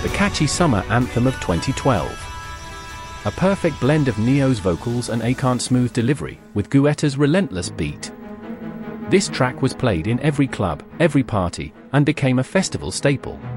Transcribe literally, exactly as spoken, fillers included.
the catchy summer anthem of twenty twelve. A perfect blend of Ne-Yo's vocals and Akant's smooth delivery, with Guetta's relentless beat. This track was played in every club, every party, and became a festival staple.